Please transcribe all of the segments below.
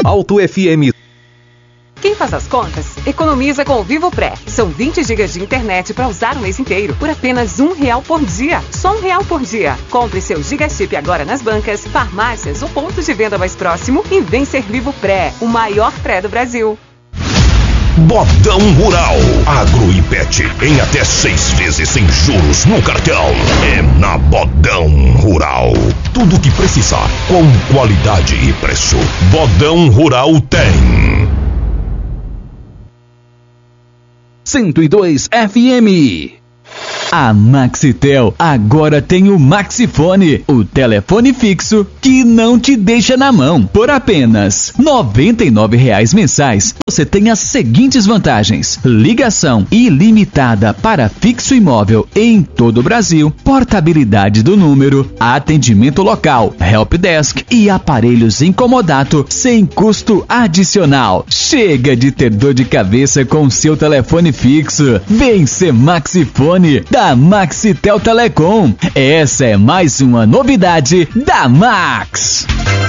Alto FM. Quem faz as contas, economiza com o Vivo Pré. São 20 GB de internet para usar o mês inteiro por apenas R$1 por dia. Só R$1 por dia. Compre seu Gigachip agora nas bancas, farmácias ou pontos de venda mais próximo e vem ser Vivo Pré, o maior pré do Brasil. Bodão Rural, Agro e Pet, em até 6 vezes sem juros no cartão. É na Bodão Rural. Tudo o que precisar, com qualidade e preço. Bodão Rural tem. 102 FM. A Maxitel agora tem o Maxifone, o telefone fixo que não te deixa na mão. Por apenas R$ 99,00 mensais, você tem as seguintes vantagens: ligação ilimitada para fixo e móvel em todo o Brasil, portabilidade do número, atendimento local, helpdesk e aparelhos incomodato sem custo adicional. Chega de ter dor de cabeça com seu telefone fixo. Vem ser Maxifone da Maxitel Telecom. Essa é mais uma novidade da Max.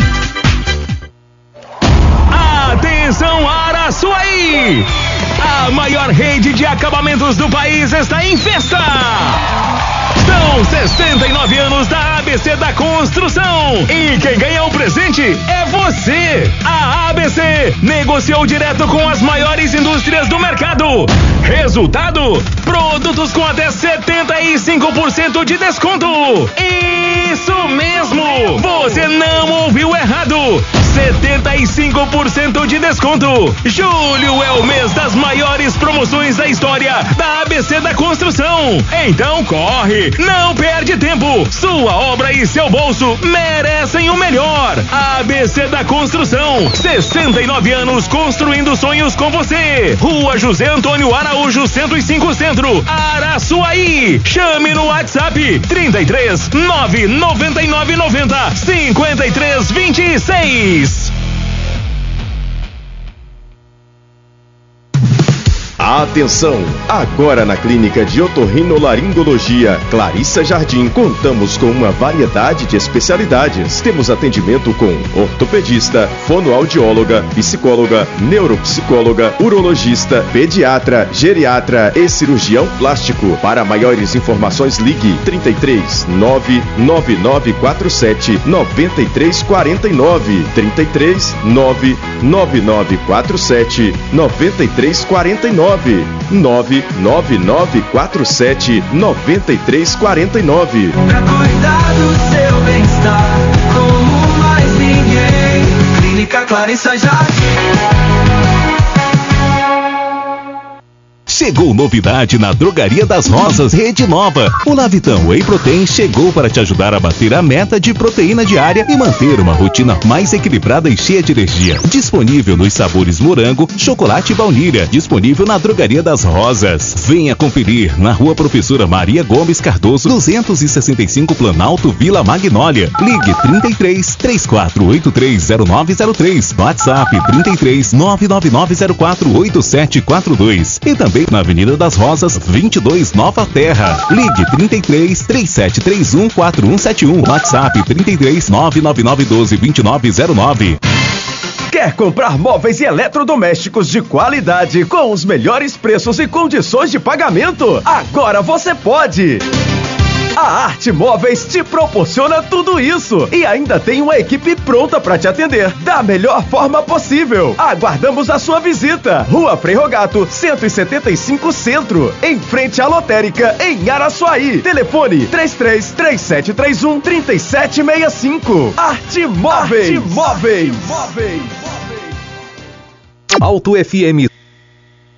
Atenção, Araçuaí! A maior rede de acabamentos do país está em festa! São 69 anos da ABC da Construção e quem ganha o presente é você! A ABC negociou direto com as maiores indústrias do mercado. Resultado: produtos com até 75% de desconto. Isso mesmo! Você não ouviu errado! 75% de desconto. Julho é o mês das maiores promoções da história da ABC da Construção. Então corre, não perde tempo. Sua obra e seu bolso merecem o melhor. ABC da Construção, 69 anos construindo sonhos com você. Rua José Antônio Araújo, 105 Centro, Araçuaí. Chame no WhatsApp 33 999 90 53 26. Atenção! Agora na Clínica de Otorrinolaringologia Clarissa Jardim, contamos com uma variedade de especialidades. Temos atendimento com ortopedista, fonoaudióloga, psicóloga, neuropsicóloga, urologista, pediatra, geriatra e cirurgião plástico. Para maiores informações, ligue 33 99947 9349, 33 99947 9349, 99947 9349. Pra cuidar do seu bem-estar, como mais ninguém. Clínica Clarissa Jardim. Chegou novidade na Drogaria das Rosas, Rede Nova. O Lavitão Whey Protein chegou para te ajudar a bater a meta de proteína diária e manter uma rotina mais equilibrada e cheia de energia. Disponível nos sabores morango, chocolate e baunilha. Disponível na Drogaria das Rosas. Venha conferir na Rua Professora Maria Gomes Cardoso, 265 Planalto, Vila Magnólia. Ligue 33 3483 0903. WhatsApp 33 99904 8742. E também na Avenida das Rosas, 22, Nova Terra. Ligue 33 3731 4171. WhatsApp 33 99912 2909. Quer comprar móveis e eletrodomésticos de qualidade com os melhores preços e condições de pagamento? Agora você pode! A Arte Móveis te proporciona tudo isso e ainda tem uma equipe pronta para te atender da melhor forma possível. Aguardamos a sua visita. Rua Frei Rogato, 175 Centro, em frente à Lotérica, em Araçuaí. Telefone 33 3731 3765. Arte Móveis. Alto FM.